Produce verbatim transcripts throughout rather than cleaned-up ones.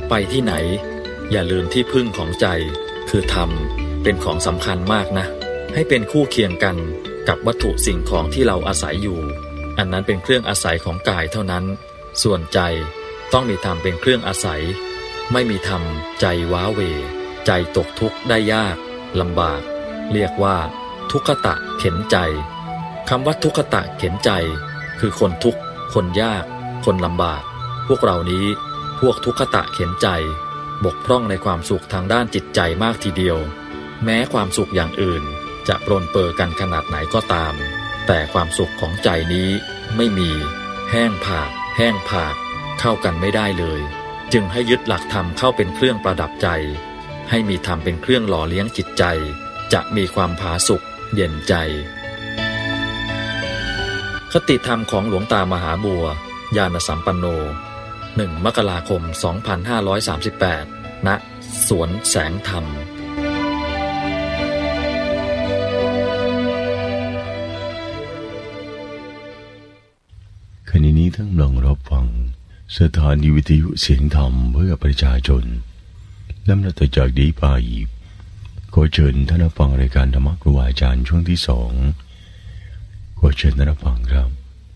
ไปที่ไหนอย่าลืมที่พึ่งของใจคือธรรมเป็นของสำคัญมากนะให้เป็นคู่เคียงกันกับวัตถุสิ่งของที่เราอาศัยอยู่อันนั้นเป็นเครื่องอาศัยของกายเท่านั้นส่วนใจต้องมีธรรมเป็นเครื่องอาศัยไม่มีธรรมใจว้าเหวใจตกทุกข์ได้ยากลำบากเรียกว่าทุกขตะเข็นใจคำว่าทุกขตะเข็นใจคือคนทุกข์คนยากคนลำบากพวกเรานี้พวกทุกขตะเข็นใจบกพร่องในความสุขทางด้านจิตใจมากทีเดียวแม้ความสุขอย่างอื่นจะปรนเปื้อกันขนาดไหนก็ตามแต่ความสุขของใจนี้ไม่มีแห้งผากแห้งผากเข้ากันไม่ได้เลยจึงให้ยึดหลักธรรมเข้าเป็นเครื่องประดับใจให้มีธรรมเป็นเครื่องหล่อเลี้ยงจิตใจจะมีความผาสุกเย็นใจคติธรรมของหลวงตามหาบัวญาณสัมปันโนหนึ่งมกราคมสองพันห้าร้อยสามสิบแปดณสวนแสงธรรมขณะนี้ท่านกำลังรับฟังสถานีวิทยุเสียงธรรมเพื่อประชาชนลำดับต่อจากนี้ไปขอเชิญท่านฟังรายการธรรมครูอาจารย์ช่วงที่สองขอเชิญท่านฟังครับ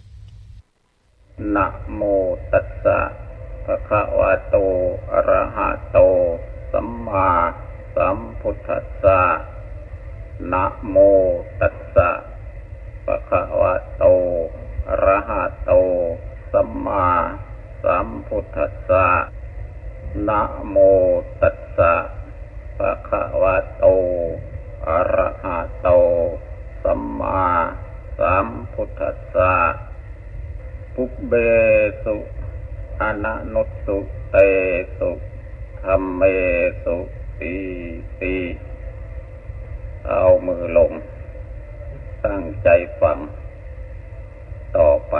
นะโมตัสสะภะคะวะโตอะระหะโตสัมมาสัมพุทธัสสะนะโมตัสสะภะคะวะโตอะระหะโตสัมมาสัมพุทธัสสะนะโมตัสสะภะคะวะโตอะระหะโตสัมมาสัมพุทธัสสะปุบเบสุอนันตุสุเตสุธัมเมสุตีติเอามือลงตั้งใจฟังต่อไป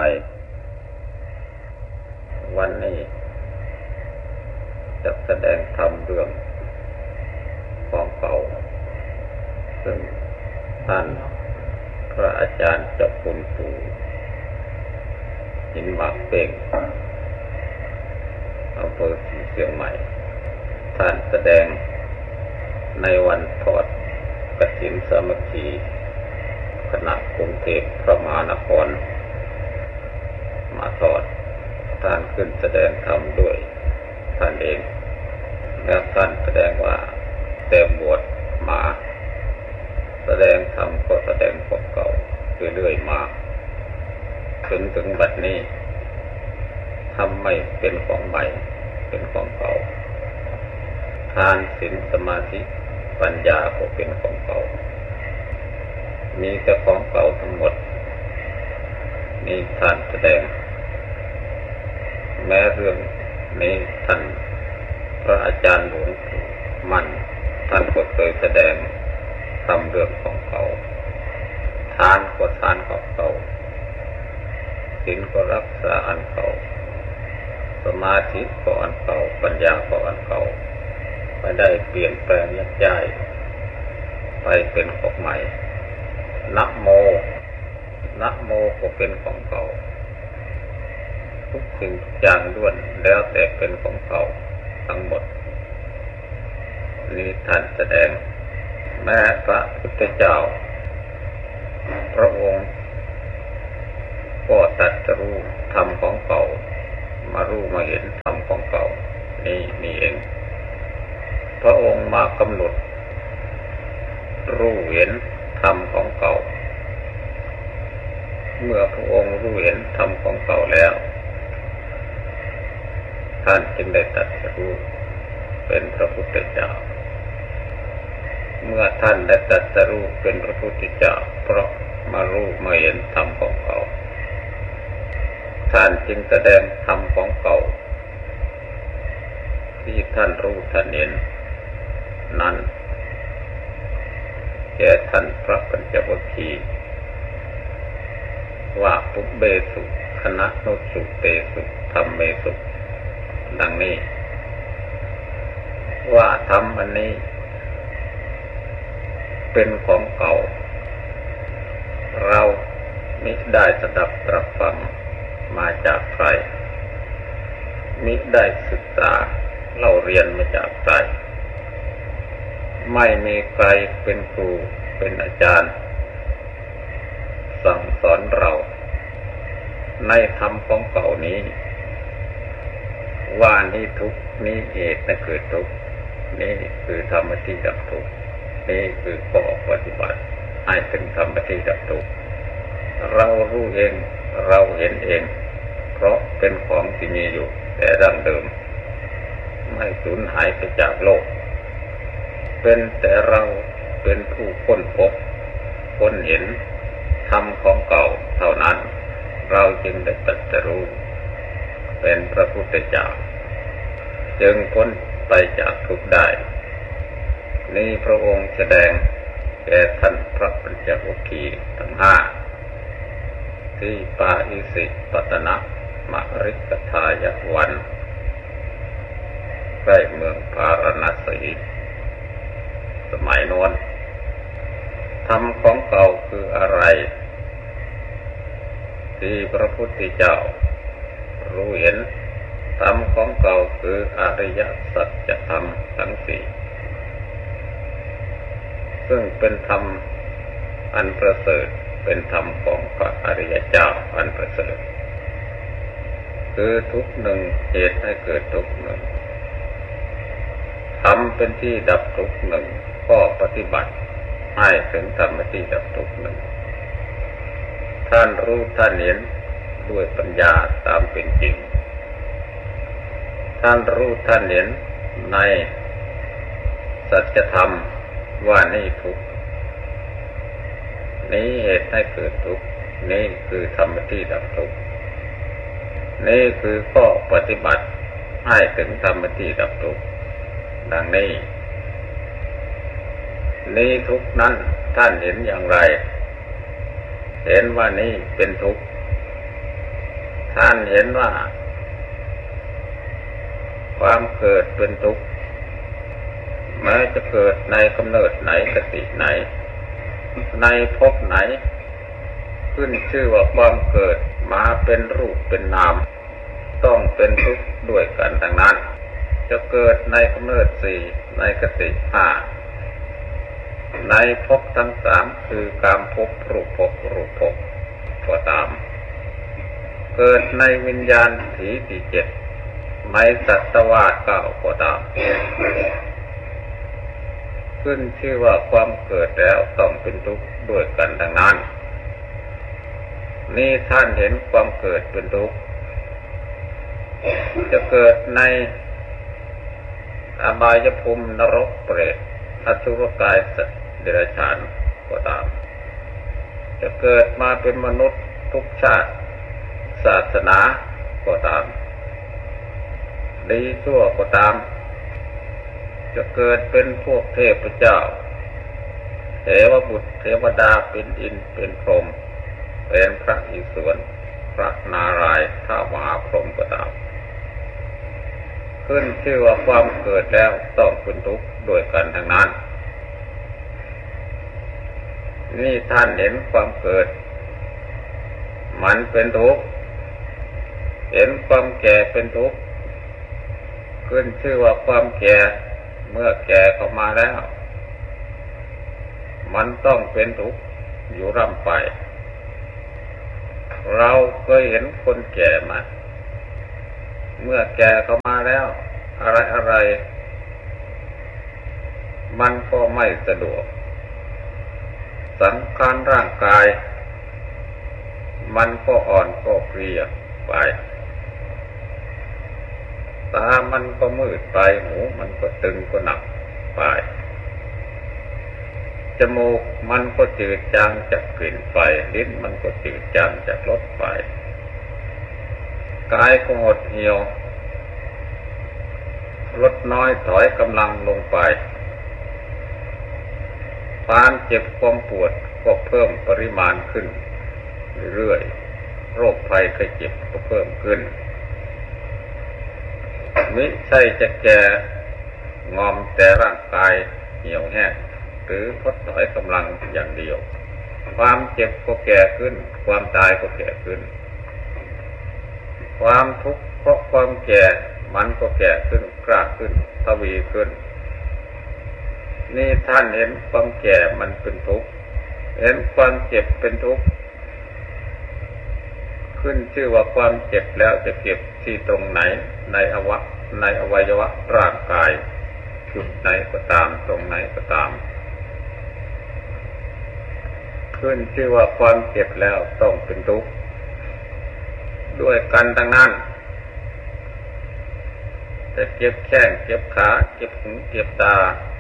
วันนี้จะแสดงธรรมเรื่องของเก่าซึ่งท่านพระอาจารย์เจ้าคุณปู่หินหมากเป่งอำเภอเชียงใหม่ท่านแสดงในวันทอดกฐินสามัคคีคณะกรุงเทพพระมหานครมาทอดท่านขึ้นแสดงธรรมด้วยท่านเองและท่านแสดงว่าแต่บวชมาแสดงธรรมก็แสดงของเก่าเรื่อยๆมาถึงถึงบัดนี้ทำไม่เป็นของใหม่เป็นของเก่าทานศีลสมาธิปัญญาก็เป็นของเก่ามีแต่ของเก่าทั้งหมดนี่ท่านแสดงแม้เรื่องนี้ท่านพระอาจารย์หลวงปู่มั่นท่านก็เคยแสดงทำเรื่องของเก่าทานก็ทานของเก่าศีลก็รักษาอันเก่าสมาธิก็อันเก่าปัญญาก็อันเก่าไม่ได้เปลี่ยนแปลงยักย้ายไปเป็นของใหม่นะโมนะโมก็เป็นของเก่าทุกสิ่งทุกอย่างล้วนแล้วแต่เป็นของเก่าทั้งหมดนี้ท่านแสดงแม้พระพุทธเจ้าพระองค์ก็ตรัสรู้ธรรมของเก่ามารู้มาเห็นธรรมของเก่านี่นี่เองพระองค์มากำหนดรู้เห็นธรรมของเก่าเมื่อพระองค์รู้เห็นธรรมของเก่าแล้วท่านจึงได้ตรัสรู้เป็นพระพุทธเจ้าเมื่อท่านได้ตรัสรู้เป็นพระพุทธเจ้าเพราะมารู้มาเห็นธรรมของเก่าท่านจึงแสดงธรรมของเก่าที่ท่านรู้ท่านเห็นนั้นแก่ท่านพระปัญจวัคคีย์ว่าปุบเบสุคณะโนสุเตสุธัมเมสุดังนี้ว่าธรรมอันนี้เป็นของเก่าเรามิได้สดับตรับฟังมาจากใครมิได้ศึกษาเล่าเรียนมาจากใครไม่มีใครเป็นครูเป็นอาจารย์สั่งสอนเราในธรรมของเก่านี้ว่านี่ทุกข์นี่เหตุให้เกิดทุกข์นี่คือธรรมที่ดับทุกข์นี่คือข้อปฏิบัติให้ถึงธรรมที่ดับทุกข์เรารู้เองเราเห็นเองเพราะเป็นของที่มีอยู่แต่ดั้งเดิมไม่สูญหายไปจากโลกเป็นแต่เราเป็นผู้ค้นพบค้นเห็นธรรมของเก่าเท่านั้นเราจึงได้ตรัสรู้เป็นพระพุทธเจ้าจึงพ้นไปจากทุกข์ได้นี้พระองค์แสดงแก่ท่านพระปัญจวัคคีย์ทั้งห้าที่ปาอิสิปตนะมฤคทายวันใกล้เมืองพาราณสีสมัยโน้นธรรมของเก่าคืออะไรที่พระพุทธเจ้ารู้เห็นธรรมของเก่าคืออริยสัจธรรมทั้งสี่ซึ่งเป็นธรรมอันประเสริฐเป็นธรรมของพระอริยเจ้าอันประเสริฐคือทุกข์หนึ่งเหตุให้เกิดทุกข์หนึ่งธรรมเป็นที่ดับทุกข์หนึ่งข้อปฏิบัติให้ถึงธรรมที่ดับทุกข์หนึ่งท่านรู้ท่านเห็นด้วยปัญญาตามเป็นจริงท่านรู้ท่านเห็นในสัจธรรมว่านี่ทุกข์นี้เหตุให้เกิดทุกข์นี้คือธรรมที่ดับทุกข์นี่คือข้อปฏิบัติให้ถึงธรรมที่ดับทุกข์ดังนี้นี้ทุกข์นั้นท่านเห็นอย่างไรเห็นว่านี่เป็นทุกข์ท่านเห็นว่าความเกิดเป็นทุกข์แม้จะเกิดในกำเนิดไหนกติไหนในภพไหนขึ้นชื่อว่าความเกิดมาเป็นรูปเป็นนามต้องเป็นทุกข์ด้วยกันทั้งนั้นจะเกิดในกำเนิดสี่ในกติห้าในภพทั้งสามคือกามภพรูปภพรูปภพก็ตามเกิดในวิญญาณถีที่เจ็ดในสัตวาสเก้าก็ตามขึ้นชื่อว่าความเกิดแล้วต้องเป็นทุกข์ด้วยกันทั้งนั้นนี่ท่านเห็นความเกิดเป็นทุกข์จะเกิดในอบายภูมินรกเปรตอสุรกายสัตว์เดรัจฉานก็ตามจะเกิดมาเป็นมนุษย์ทุกชาติศาสนาก็ตามดีชั่วก็ตามจะเกิดเป็นพวกเทพเจ้าเทวบุตรเทวดาเป็นอินทร์เป็นพรหมเป็นพระอิศวรพระนารายณ์ท้าวมหาพรหมก็ตามขึ้นชื่อว่าความเกิดแล้วต้องเป็นทุกข์ด้วยกันทั้งนั้นนี่ท่านเห็นความเกิดมันเป็นทุกข์เห็นความแก่เป็นทุกข์ขึ้นชื่อว่าความแก่เมื่อแก่เข้ามาแล้วมันต้องเป็นทุกข์อยู่ร่ำไปเราเคยเห็นคนแก่มาเมื่อแก่เข้ามาแล้วอะไรอะไรมันก็ไม่สะดวกสังขารร่างกายมันก็อ่อนก็เพลียไปตามันก็มืดไปหูมันก็ตึงก็หนักไปจมูกมันก็จืดจางจากกลิ่นไฟลิ้นมันก็จืดจางจากรสไฟกายก็หดเหี่ยวลดน้อยถอยกำลังลงไปความเจ็บความปวดก็เพิ่มปริมาณขึ้นเรื่อยๆโรคภัยไข้เจ็บก็เพิ่มขึ้นมิใช่จะแก่งอมแต่ร่างกายเหี่ยวแห้งหรือทดถอยกำลังอย่างเดียวความเจ็บก็แก่ขึ้นความตายก็แก่ขึ้นความทุกข์เพราะความแก่มันก็แก่ขึ้นกล้าขึ้นทวีขึ้นนี่ท่านเห็นความแก่มันเป็นทุกข์เห็นความเจ็บเป็นทุกข์ขึ้นชื่อว่าความเจ็บแล้วจะเจ็บที่ตรงไหนในอวัยในอวัยวะร่างกายจุดไหนก็ตามตรงไหนก็ตามขึ้นชื่อว่าความเจ็บแล้วต้องเป็นทุกข์ด้วยกันทั้งนั้นจะเจ็บแข้งเจ็บขาเจ็บหูเจ็บตา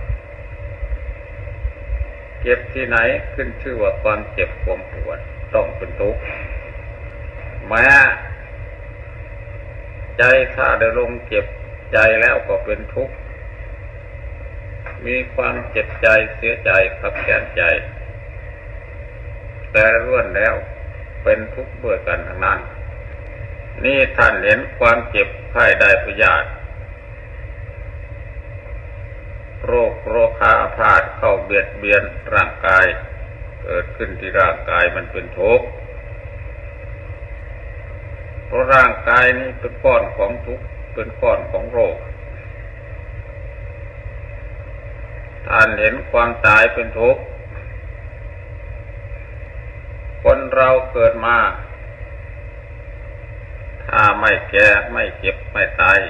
เจ็บที่ไหนขึ้นชื่อว่าความเจ็บความปวดต้องเป็นทุกข์แม้ใจถ้าได้ลงเจ็บใจแล้วก็เป็นทุกข์มีความเจ็บใจเสียใจขับแค้นใจแต่ล้วนแล้วเป็นทุกข์ด้วยกันทั้งนั้นนี่ท่านเห็นความเจ็บไข้ได้พยาธิโรคโรคาอาพาธเข้าเบียดเบียนร่างกายเกิดขึ้นที่ร่างกายมันเป็นทุกข์เพราะร่างกายนี้เป็นก้อนของทุกข์เป็นก้อนของโรคท่านเห็นความตายเป็นทุกข์คนเราเกิดมาถ้าไม่แก่ไม่เจ็บไม่ตาย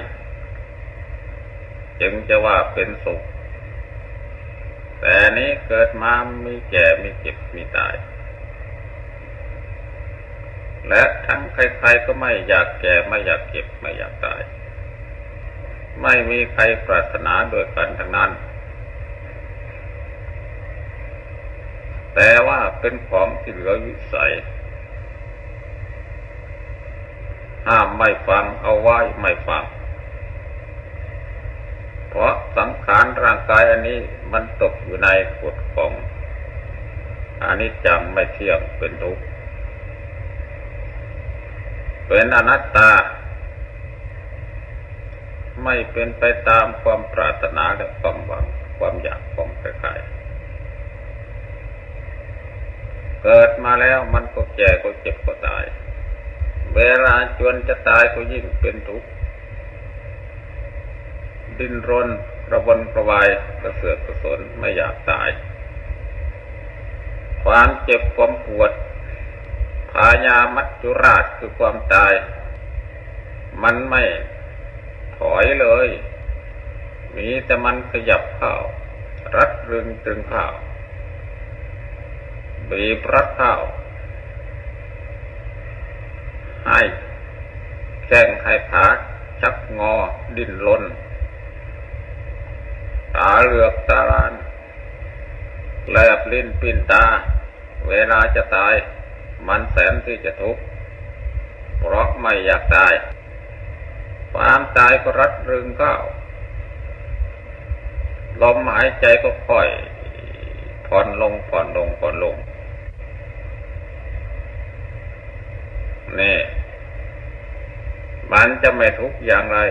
จึงจะว่าเป็นสุขแต่นี้เกิดมามีแก่มีเจ็บมีตายและทั้งใครๆก็ไม่อยากแก่ไม่อยากเจ็บไม่อยากตายไม่มีใครปรารถนาโดยกันทั้งนั้นแต่ว่าเป็นของที่เหลือวิสัยห้ามไม่ฟังเอาไว้ไม่ฟังเพราะสังขารร่างกายอันนี้มันตกอยู่ในกฎของอนิจจังไม่เที่ยงเป็นทุกข์เป็นอนัตตาไม่เป็นไปตามความปรารถนาและความหวังความอยากของใครๆเกิดมาแล้วมันก็แก่ก็เจ็บก็ตายเวลาจวนจะตายก็ยิ่งเป็นทุกข์ดิ้นรนกระวนกระวายกระเสือกกระสนไม่อยากตายความเจ็บความปวดพายามัจจุราชคือความตายมันไม่ถอยเลยมีแต่มันขยับเข้ารัดรึงตรึงเข้าบีบรัดเข้าให้แข้งให้ขาชักงอดิ้นรนตาเหลือกตาลานแลบลิ้นปิ้นตาเวลาจะตายมันแสนที่จะทุกข์เพราะไม่อยากตายความตายก็รัดรึงเข้าลมหายใจก็ค่อยผ่อนลงผ่อนลงผ่อนลงนี่มันจะไม่ทุกข์อย่างไร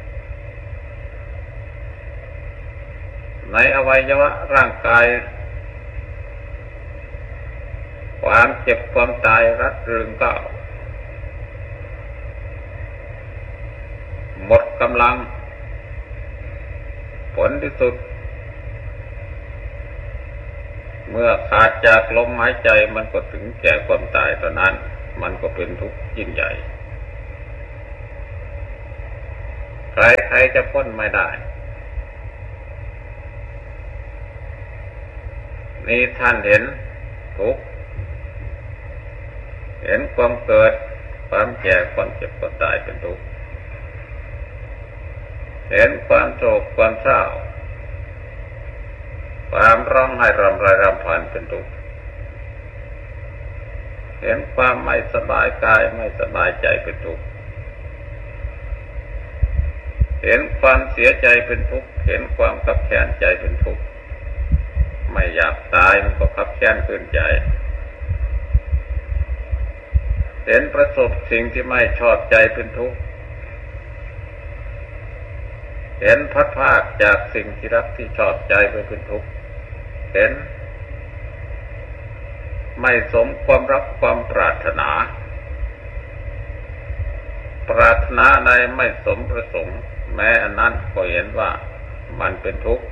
ในอวัยวะร่างกายความเจ็บความตายรัดรึงเข้าหมดกำลังผลที่สุดเมื่อขาดจากลมหายใจมันก็ถึงแก่ความตายตอนนั้นมันก็เป็นทุกข์ยิ่งใหญ่ใครๆจะพ้นไม่ได้นี่ท่านเห็นทุกข์เห็นความเกิดความแก่ความเจ็บความตายเป็นทุกข์เห็นความโศกความเศร้าความร้องไห้รำไรรำพันเป็นทุกข์เห็นความไม่สบายกายไม่สบายใจเป็นทุกข์เห็นความเสียใจเป็นทุกข์เห็นความคับแค้นใจเป็นทุกข์ไม่อยากตายมันก็คับแค้นขึ้นใจเห็นประสบสิ่งที่ไม่ชอบใจเป็นทุกข์เห็นพัดพรากจากสิ่งที่รักที่ชอบใจไปเป็นทุกข์เห็นไม่สมความรักความปรารถนา ปรารถนาใดไม่สมประสงค์แม้อันนั้นก็เห็นว่ามันเป็นทุกข์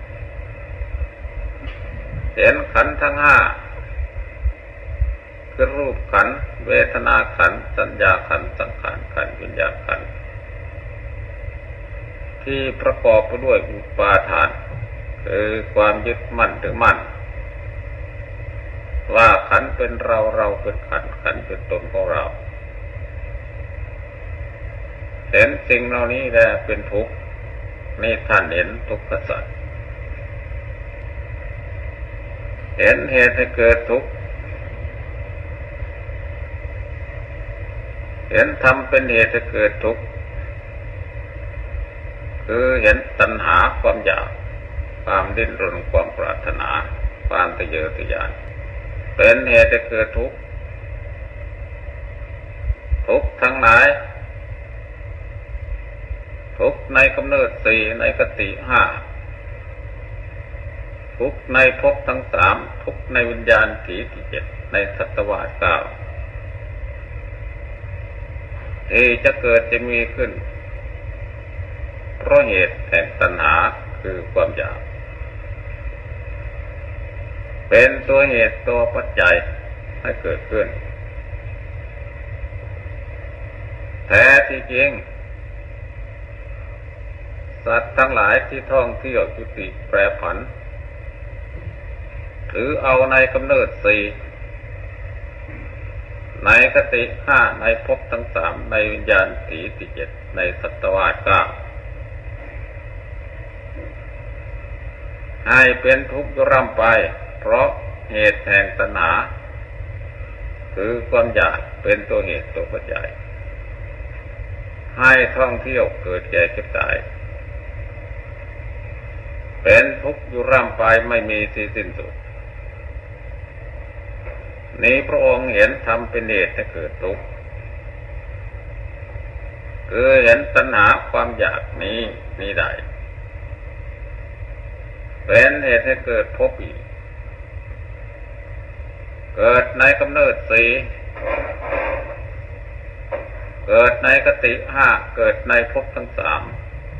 เห็นขันธ์ทั้งห้าคือรูปขันธ์เวทนาขันธ์สัญญาขันธ์สังขารขันธ์วิญญาณขันธ์ที่ประกอบไปด้วยอุปาทานคือความยึดมั่นถือมั่นว่าขันธ์เป็นเราเราเป็นขันธ์ขันธ์เป็นตนของเราเห็นสิ่งเหล่านี้แหละเป็นทุกข์นี่ท่านเห็นทุกขสัจเห็นเหตุให้เกิดทุกข์เห็นธรรมเป็นเหตุให้เกิดทุกข์คือเห็นตัณหาความอยากความดิ้นรนความปรารถนาความทะเยอทะยานเป็นเหตุให้เกิดทุกข์ทุกข์ทั้งหลายทุกข์ในกำเนิดสี่ในกติห้าทุกข์ในภพทั้งสามทุกข์ในวิญญาณถีที่เจ็ดในสัตวาสเก้าที่จะเกิดจะมีขึ้นเพราะเหตุแห่งตัณหาคือความอยากเป็นตัวเหตุตัวปัจจัยให้เกิดขึ้นแท้ที่จริงสัตว์ทั้งหลายที่ท่องเที่ยวจุติแปรผันถือเอาในกำเนิดสี่ในคติห้าในภพทั้งสามในวิญญาณถีที่เจ็ดในสัตวาสเก้าให้เป็นทุกข์ร่ำไปเพราะเหตุแห่งตัณหาคือความอยากเป็นตัวเหตุตัวปัจจัยให้ท่องเที่ยวเกิดแก่เก็บตายเป็นทุกข์อยู่ร่ำไปไม่มีที่สิ้นสุดนี้พระองค์เห็นธรรมเป็นเหตุให้เกิดทุกข์คือเห็นตัณหาความอยากนี้นี้ได้เป็นเหตุให้เกิดภพอีกเกิดในกำเนิดสี่เกิดในคติห้าเกิดในภพทั้งสาม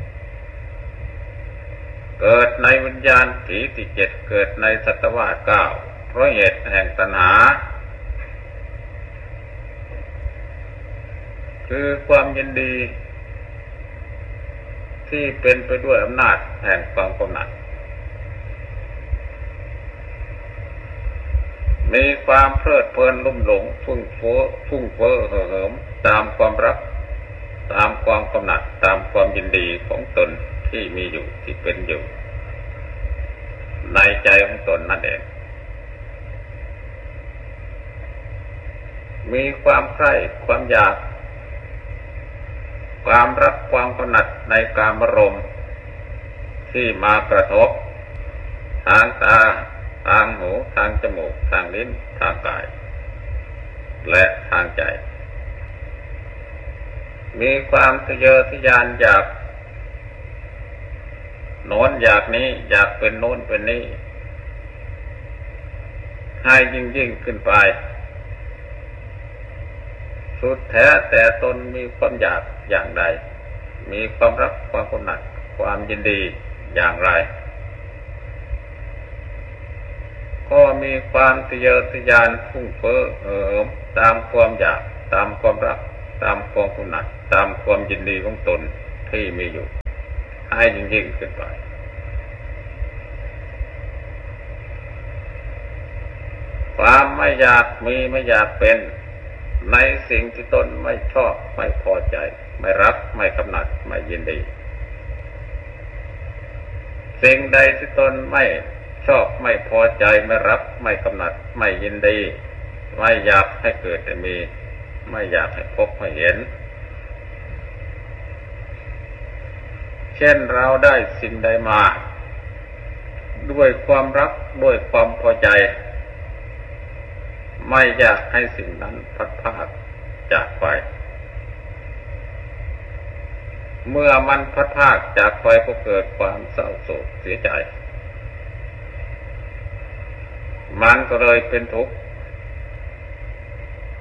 เกิดในวิญญาณถีที่เจ็ดเกิดในสัตวาสเก้าเพราะเหตุแห่งตัณหาคือความยินดีที่เป็นไปด้วยอำนาจแห่งความกำหนัดมีความเพลิดเพลินลุ่มหลงฟุ้งเฟ้อฟุ้งเฟ้อเห่อเหิมตามความรักตามความกำหนัดตามความยินดีของตนที่มีอยู่ที่เป็นอยู่ในใจของตนนั่นเองมีความใคร่ความอยากความรักความกำหนัดในกามารมณ์ที่มากระทบทางตาทางหูทางจมูกทางลิ้นทางกายและทางใจมีความทะเยอทะยานอยากโน้นอยากนี้อยากเป็นโน้นเป็นนี้ให้ยิ่งยิ่งขึ้นไปสุดแท้แต่ตนมีความอยากอย่างใดมีความรักความกำหนัดความยินดีอย่างไรก็มีความทะเยอทะยานฟุ้งเฟ้อเห่อเหิมตามความอยากตามความรักตามความกำหนัดตามความยินดีของตนที่มีอยู่ให้ยิ่งยิ่งขึ้นไปความไม่อยากมีไม่อยากเป็นในสิ่งที่ตนไม่ชอบไม่พอใจไม่รักไม่กำหนัดไม่ยินดีสิ่งใดที่ตนไม่ชอบไม่พอใจไม่รักไม่กำหนัดไม่ยินดีไม่อยากให้เกิดแต่มีไม่อยากให้พบให้เห็นเช่นเราได้สิ่งใดมาด้วยความรักด้วยความพอใจไม่อยากให้สิ่งนั้นพัดพรากจากไปเมื่อมันพัดพรากจากไปก็เกิดความเศร้าโศกเสียใจมันก็เลยเป็นทุกข์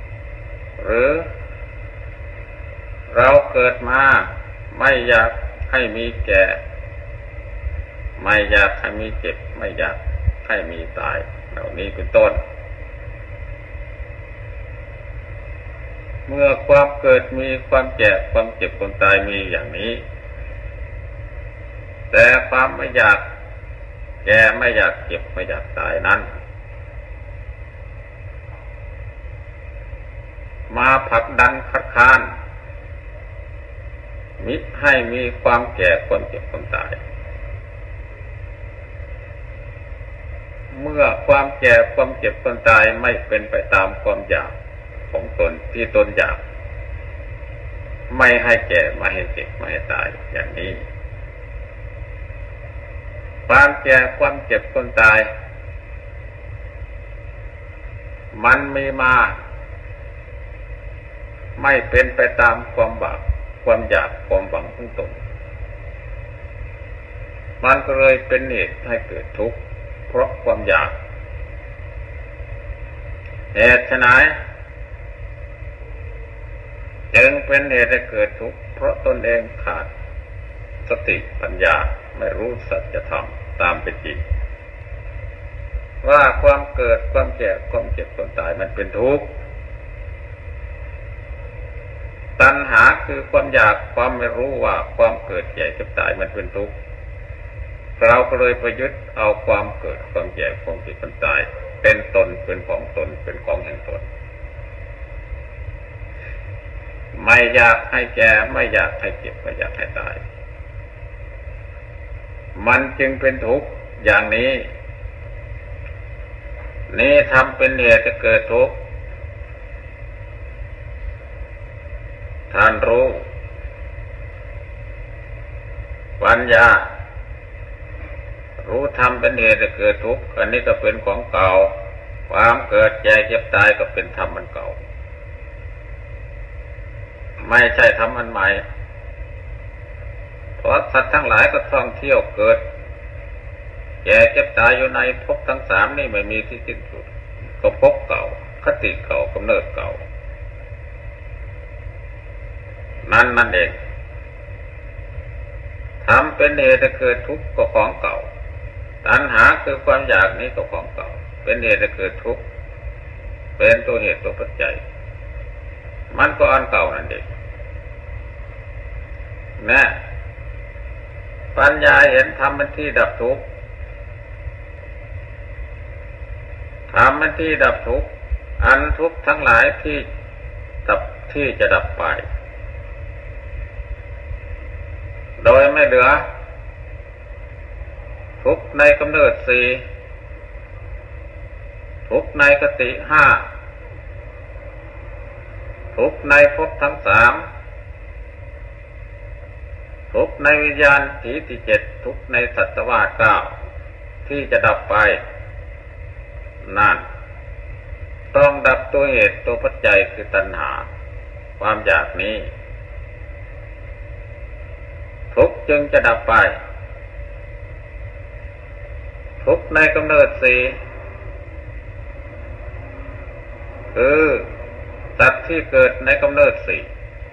หรือเราเกิดมาไม่อยากให้มีแก่ไม่อยากให้มีเจ็บไม่อยากให้มีตายเหล่านี้เป็นต้นเมื่อความเกิดมีความแก่ความเจ็บความตายมีอย่างนี้แต่ความไม่อยากแก่ไม่อยากเจ็บไม่อยากตายนั้นมาผลักดันคัดค้านมิให้มีความแก่ความเจ็บความตายเมื่อความแก่ความเจ็บความตายไม่เป็นไปตามความอยากของตนที่ตนอยากไม่ให้แก่ไม่ให้เจ็บไม่ให้ตายอย่างนี้ความแก่ความเจ็บความตายมันมีมาไม่เป็นไปตามความบากความอยากความหวังของตนมันก็เลยเป็นเหตุให้เกิดทุกข์เพราะความอยากเหตุไฉนจึงเป็นเหตุให้เกิดทุกข์เพราะตนเองขาดสติปัญญาไม่รู้สัจธรรมตามเป็นจริงว่าความเกิดความแก่ความเจ็บความตายมันเป็นทุกข์ตัณหาคือความอยากความไม่รู้ว่าความเกิดแก่เจ็บตายมันเป็นทุกข์เราก็เลยประยุทธ์เอาความเกิดความแก่ความเจ็บความตายเป็นตนเป็นของตนเป็นของแห่งตนไม่อยากให้แก่ไม่อยากให้เจ็บไม่อยากให้ตายมันจึงเป็นทุกข์อย่างนี้นี่ทำเป็นเหตุจะเกิดทุกข์ท่านรู้ปัญญารู้ธรรมเป็นเหตุจะเกิดทุกข์อันนี้ก็เป็นของเก่าความเกิดแก่เจ็บตายก็เป็นธรรมมันเก่าไม่ใช่ธรรมอันใหม่เพราะสัตว์ทั้งหลายก็ท่องเที่ยวเกิดแก่เจ็บตายอยู่ในภพทั้งสามนี่ไม่มีที่สิ้นสุดก็ภพเก่าคติเก่ากำเนิดเก่านั่นนั่นเองทำเป็นเหตุให้เกิดทุกข์ก็ของเก่าตัณหาคือความอยากนี้ก็ของเก่าเป็นเหตุให้เกิดทุกข์เป็นตัวเหตุตัวปัจจัยมันก็อันเก่านั่นเองนะปัญญาเห็นธรรมเป็นที่ดับทุกข์ธรรมเป็นที่ดับทุกข์อันทุกข์ทั้งหลายที่ดับที่จะดับไปโดยไม่เหลือทุกข์ในกำเนิดสี่ทุกข์ในคติห้าทุกข์ในภพทั้งสามทุกข์ในวิญญาณถีที่เจ็ดทุกข์ในสัตวาสเก้าที่จะดับไปนั่นต้องดับตัวเหตุตัวปัจจัยคือตัณหาความอยากนี้ทุกข์จึงจะดับไปทุกข์ในกำเนิดสี่คือสัตว์ที่เกิดในกำเนิดสี่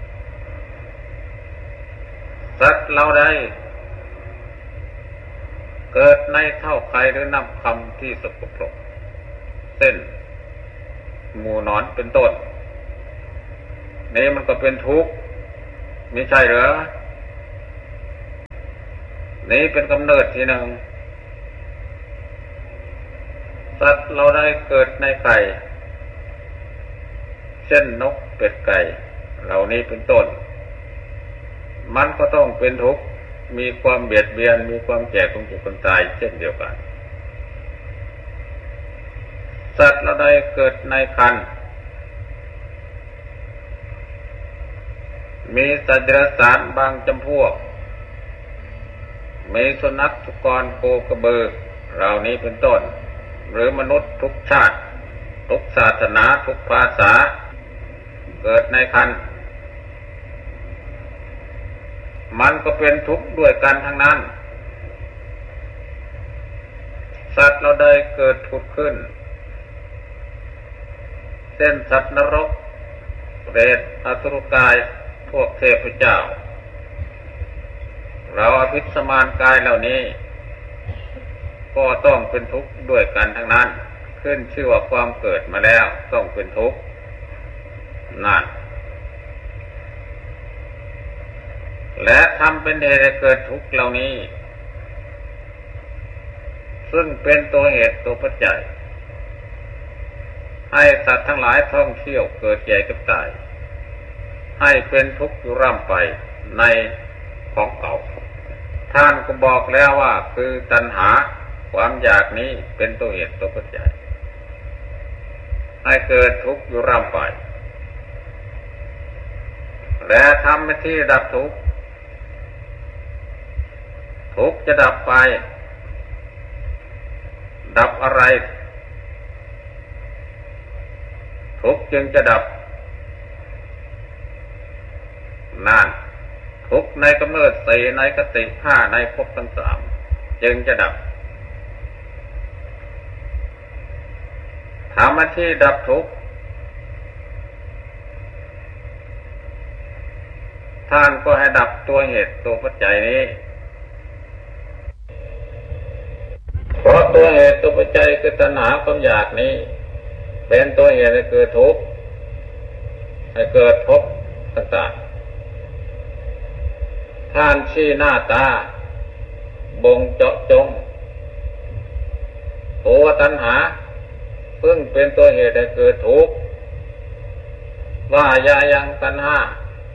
สัตว์เราใดเกิดในเท่าไข่หรือน้ำคำที่สกปรกเส้นหมูนอนเป็นต้นนี่มันก็เป็นทุกข์ไม่ใช่เหรอนี่เป็นกำเนิดที่หนึ่งสัตว์เราได้เกิดในไก่เช่นนกเป็ดไก่เหล่านี้เป็นต้นมันก็ต้องเป็นทุกข์มีความเบียดเบียนมีความแก่ความเจ็บความตายเช่นเดียวกันสัตว์เราได้เกิดในครรภ์มีสัตว์เดรัจฉานบางจำพวกมีสุนัขทุกรโคกระบือเหล่านี้เป็นต้นหรือมนุษย์ทุกชาติทุกศาสนาทุกภาษาเกิดในครรภ์มันก็เป็นทุกข์ด้วยกันทั้งนั้นสัตว์เราได้เกิดผุดขึ้นเช่นสัตว์นรกเปรตอสุรกายพวกเทพเจ้าเราอภิสมานกายเหล่านี้ก็ต้องเป็นทุกข์ด้วยกันทั้งนั้นขึ้นชื่อว่าความเกิดมาแล้วต้องเป็นทุกข์นั่นและทำเป็นเหตุให้เกิดทุกข์เหล่านี้ซึ่งเป็นตัวเหตุตัวปัจจัยให้สัตว์ทั้งหลายท่องเที่ยวเกิดแก่เก็บตายให้เป็นทุกข์อยู่ร่ำไปในของเก่าท่านก็บอกแล้วว่าคือตัณหาความอยากนี้เป็นตัวเหตุตัวปัจจัยให้เกิดทุกข์อยู่ร่ำไปและทำหน้าที่ดับทุกข์ทุกข์จะดับไปดับอะไรทุกข์จึงจะดับนั่นทุกข์ในกำเนิดสี่ในกติห้าในภพทั้งสามจึงจะดับทำหน้าที่ดับทุกข์ท่านก็ให้ดับตัวเหตุตัวปัจจัยนี้เพราะตัวเหตุตัวปัจจัยคือตัณหาความอยากนี้เป็นตัวเหตุให้เกิดทุกข์ให้เกิดภพต่างๆท่านชี้หน้าตาบ่งเจาะจงตัวตัณหาซึ่งเป็นตัวเหตุให้เกิดทุกข์ว่ายายังตัณหา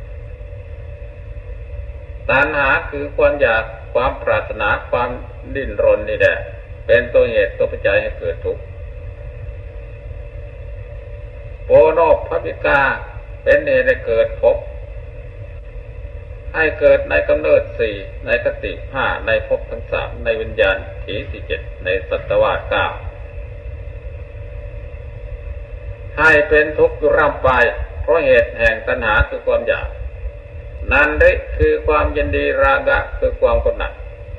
ตัณหาคือความอยากความปรารถนาความดิ้นรนนี่แหละเป็นตัวเหตุตัวปัจจัยให้เกิดทุกข์โปโนภวิกาเป็นเหตุให้เกิดภพให้เกิดในกำเนิดสี่ในคติห้าในภพทั้งสามในวิญญาณถีสี่เจ็ดในสัตวาสเก้าให้เป็นทุกข์อยู่ร่ำไปเพราะเหตุแห่งตัณหาคือความอยากนันริคือความยินดีราคะคือความกำหนัด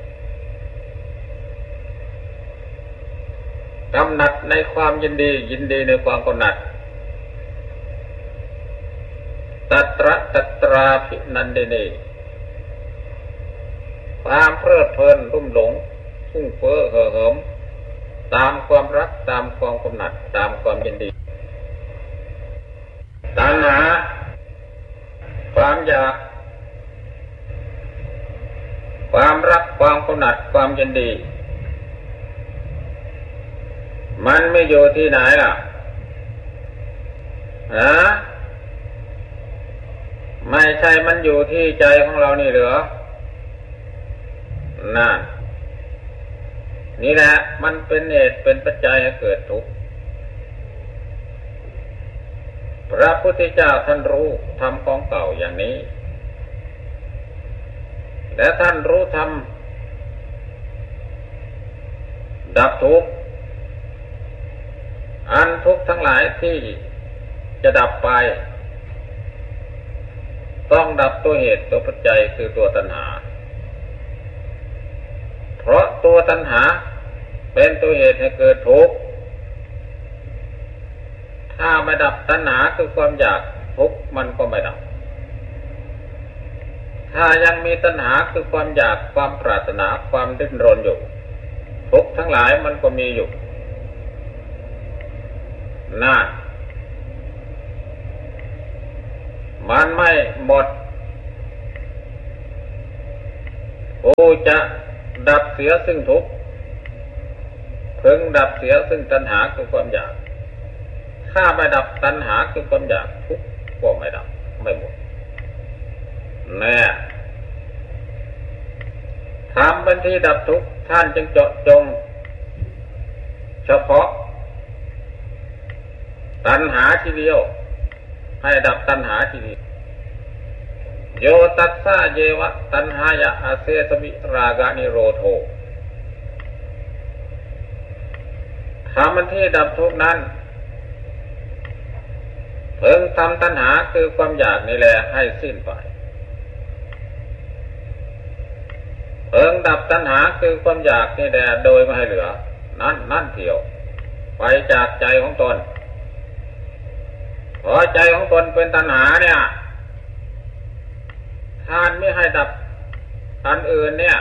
กำหนัดในความยินดียินดีในความกำหนัดตัตระตัตราภินันดินีความเพลิดเพลินรุ่มหลงฟุ้งเฟ้อเห่อเหิมตามความรักตามความกำหนัดตามความยินดีตัณหาความอยากความรักความกำหนัดความยินดีมันไม่อยู่ที่ไหนล่ะฮะไม่ใช่มันอยู่ที่ใจของเรานี่เหรอนั่นนี่แหละมันเป็นเหตุเป็นปัจจัยให้เกิดทุกข์พระพุทธเจ้าท่านรู้ธรรมของเก่าอย่างนี้และท่านรู้ธรรมดับทุกข์อันทุกข์ทั้งหลายที่จะดับไปต้องดับตัวเหตุตัวปัจจัยคือตัวตัณหาเพราะตัวตัณหาเป็นตัวเหตุให้เกิดทุกข์ถ้าไม่ดับตัณหาคือความอยากทุกข์มันก็ไม่ดับถ้ายังมีตัณหาคือความอยากความปรารถนาความดิ้นรนอยู่ทุกข์ทั้งหลายมันก็มีอยู่น่ามันไม่หมดผู้จะดับเสียซึ่งทุกข์พึงดับเสียซึ่งตัณหาคือความอยากถ้าไม่ดับตัณหาคือความอยากทุกข์ก็ไม่ดับไม่หมดแน่ทำเป็นที่ดับทุกข์ท่านจึงเจาะจงเฉพาะตัณหาทีเดียวให้ดับตัณหาทีเดียวโยตัสสะเยวะตัณหายะอาเสสมิราคะนิโรโธทำมันที่ดับทุกข์นั้นเพิ่งทำตัณหาคือความอยากนี่แหละให้สิ้นไปเพิ่งดับตัณหาคือความอยากนี่แหละโดยไม่ให้เหลือนั่นนั่นเที่ยวไปจากใจของตนพอใจของตนเป็นตัณหาเนี่ยท่านไม่ให้ดับอันอื่นเนี่ย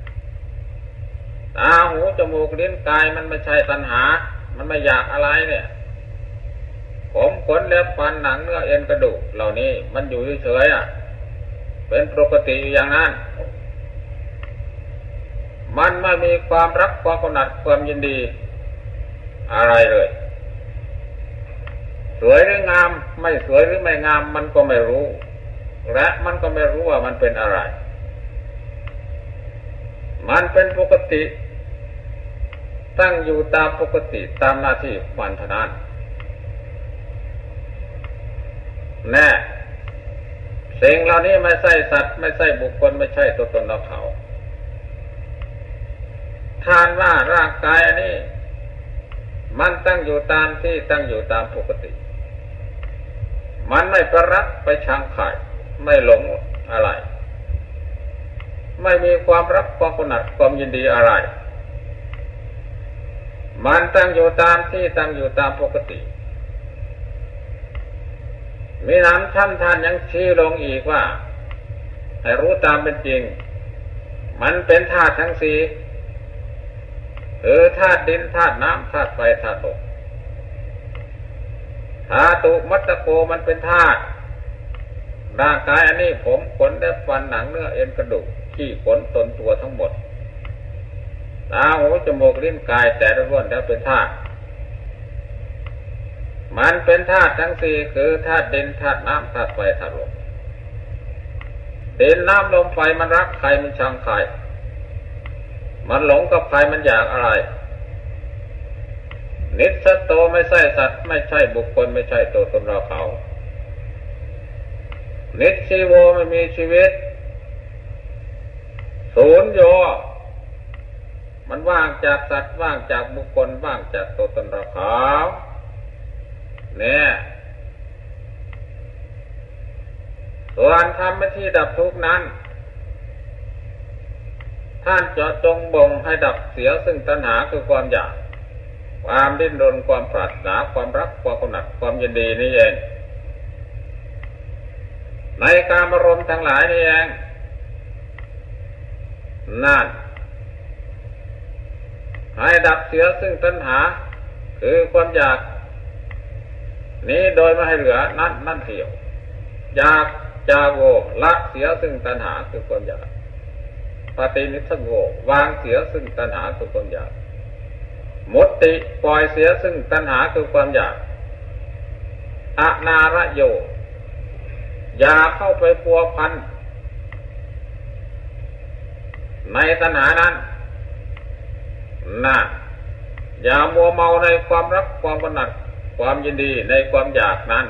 ตาหูจมูกลิ้นกายมันไม่ใช่ตัณหามันไม่อยากอะไรเนี่ยผมขนเล็บฟันหนังเนื้อเอ็นกระดูกเหล่านี้มันอยู่เฉยๆอ่ะเป็นปกติอย่างนั้นมันไม่มีความรักความกำหนัดความยินดีอะไรเลยสวยหรืองามไม่สวยหรือไม่งามมันก็ไม่รู้และมันก็ไม่รู้ว่ามันเป็นอะไรมันเป็นปกติตั้งอยู่ตามปกติตามหน้าที่มันเท่านั้นแน่สิ่งเหล่านี้ไม่ใช่สัตว์ไม่ใช่บุคคลไม่ใช่ตัวตนเราเขาทานว่าร่างกายอันนี้มันตั้งอยู่ตามที่ตั้งอยู่ตามปกติมันไม่ไปรักไปชังใครไม่หลงอะไรไม่มีความรักความกำหนัดความยินดีอะไรมันตั้งอยู่ตามที่ตั้งอยู่ตามปกติมีน้ำชั้นท่านยังชี้ลงอีกว่าให้รู้ตามเป็นจริงมันเป็นธาตุทั้งสี่คือธาตุดินธาตุน้ำธาตุไฟธาตุลมธาตุมัตตโกมันเป็นธาตุร่างกายอันนี้ผมขนเล็บฟันหนังเนื้อเอ็นกระดูกขี้ขนตนตัวทั้งหมดตาหูจมูกลิ้นกายแต่ละส่วนแล้วเป็นธาตุมันเป็นธาตุทั้งสี่คือธาตุดินธาตุน้ำธาตุไฟธาตุลมดินน้ำลมไฟมันรักใครมันชังใครมันหลงกับใครมันอยากอะไรนิสัตโตไม่ใช่สัตว์ไม่ใช่บุคคลไม่ใช่ตัวตนเราเขานิชีโวไม่มีชีวิตศูนย์โยมันว่างจากสัตว์ว่างจากบุคคลว่างจากตัวตนเราเขาเนี่ยส่วนธรรมที่ดับทุกข์นั้นท่านเจาะจงบ่งให้ดับเสียซึ่งตัณหาคือความอยากความดิ้นรนความปรารถนาความรักความกำหนัดความยินดีนี่เองในการอารมณ์ทั้งหลายนี่เองนั่นให้ดับเสียซึ่งตัณหาคือความอยากนี้โดยไม่ให้เหลือนั่นนั่นเดียวอยากจาโวละเสียซึ่งตัณหาคือความอยากปฏินิสโกวางเสียซึ่งตัณหาคือความอยากมุตติปล่อยเสียซึ่งตัณหาคือความอยากอนารโยอย่าเข้าไปพัวพันในตัณหานั้นน่ะอย่ามัวเมาในความรักความกำหนัดความยินดีในความอยากนั้น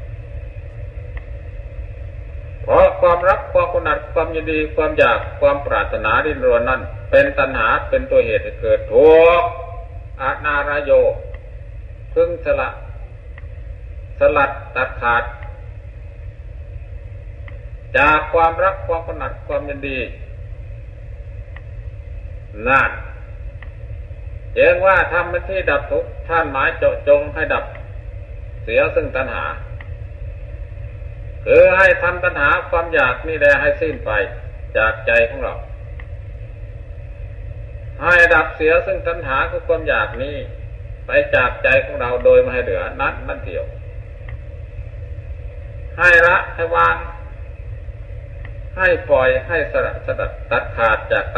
เพราะความรักความกำหนัดความยินดีความอยากความปรารถนาดิ้นรนนั้นเป็นตัณหาเป็นตัวเหตุให้เกิดทุกข์อนารโยพึงสละสลัดตัดขาดจากความรักความกำหนัดความยินดีนั่นเรียกว่าธรรมที่ดับทุกข์ท่านหมายเจาะจงให้ดับเสียซึ่งตัณหาคือให้ทำตัณหาความอยากนี่แหละให้สิ้นไปจากใจของเราให้ดับเสียซึ่งตัณหาคือความอยากนี้ไปจากใจของเราโดยไม่ให้เหลือนัดนั่นเดียวให้ละให้วางให้ปล่อยให้สละสลัดตัดขาดจาก